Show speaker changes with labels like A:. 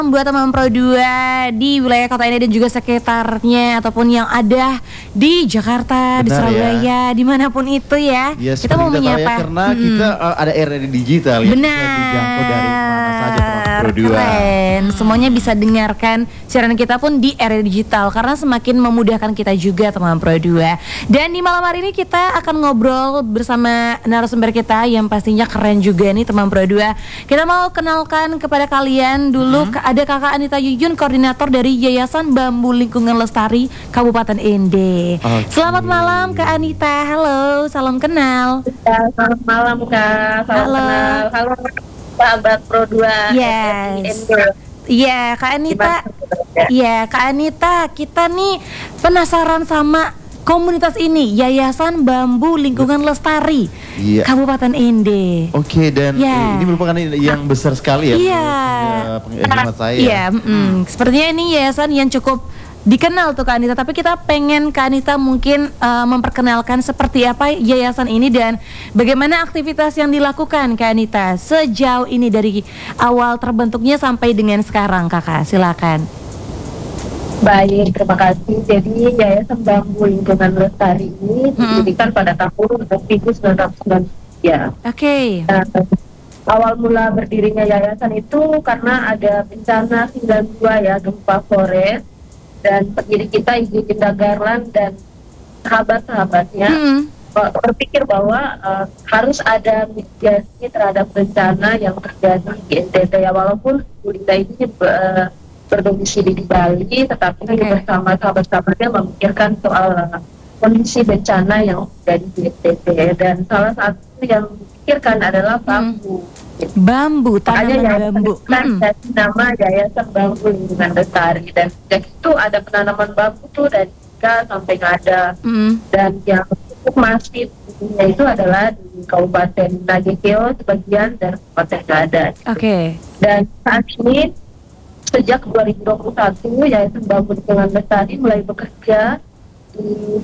A: buat teman Pro 2 di wilayah kota ini dan juga sekitarnya ataupun yang ada di Jakarta, di
B: Benar
A: Surabaya, dimanapun itu ya.
B: Ya,
A: kita mau menyapa
B: karena kita ada RRI digital ya.
A: Benar.
B: Bisa dijangkau dari mana saja teman Pro 2.
A: Keren. Semuanya bisa dengarkan siaran kita pun di RRI Digital karena semakin memudahkan kita juga teman Pro 2. Dan di malam hari ini kita akan ngobrol bersama narasumber kita yang pastinya keren juga nih teman Pro 2. Kita mau kenalkan kepada kalian dulu ada Kakak Anita Yuyun, koordinator dari Yayasan Bambu Lingkungan Lestari Kabupaten Ende. Selamat malam Kak Anita. Halo, salam kenal.
C: Selamat malam Kak. Salam kenal. Halo sahabat Pro 2.
A: Yes. Iya, Kak Anita. Iya, Kak Anita, kita nih penasaran sama komunitas ini, Yayasan Bambu Lingkungan Lestari Kabupaten Ende.
B: Oke, dan ini merupakan yang besar sekali ya.
A: Iya.
B: Hemat saya.
A: Iya, sepertinya ini yayasan yang cukup dikenal tuh Kak Anita, tapi kita pengen Kak Anita mungkin memperkenalkan seperti apa yayasan ini dan bagaimana aktivitas yang dilakukan Kak Anita sejauh ini dari awal terbentuknya sampai dengan sekarang. Kakak, silakan.
C: Baik, terima kasih. Jadi Yayasan Bambu Lingkungan Lestari ini didirikan pada tahun 1993.
A: Oke.
C: Awal mula berdirinya yayasan itu karena ada bencana 92 ya, gempa Flores, dan pendiri kita Ibu Cinta Garland dan sahabat-sahabatnya berpikir bahwa harus ada mitigasi terhadap bencana yang terjadi di NTT ya, walaupun Bu Linda ini berdomisili di Bali, tetapi bersama sahabat-sahabatnya memikirkan soal kondisi bencana yang terjadi di NTT, dan salah satu yang dipikirkan adalah bambu.
A: Bambu, tanaman bambu.
C: Dari nama Yayasan Bambu Lingkungan Lestari, dan sejak itu ada penanaman bambu tuh dari 3 sampai nggak ada. Dan yang cukup masif itu adalah di Kabupaten Nagekeo sebagian dan Kabupaten Ngada.
A: Oke.
C: Dan saat ini sejak 2021 Yayasan Bambu Lingkungan Lestari mulai bekerja di